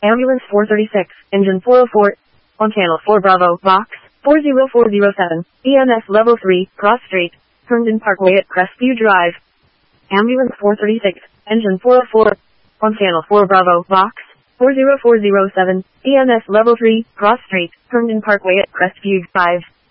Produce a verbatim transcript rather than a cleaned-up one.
Ambulance four thirty-six, engine four oh four, on channel four Bravo, box four zero four zero seven, E M S level three, cross street, Herndon Parkway at Crestview Drive. Ambulance four thirty-six, engine four oh four, on channel four Bravo, box four zero four zero seven, E M S level three, cross street, Herndon Parkway at Crestview Drive.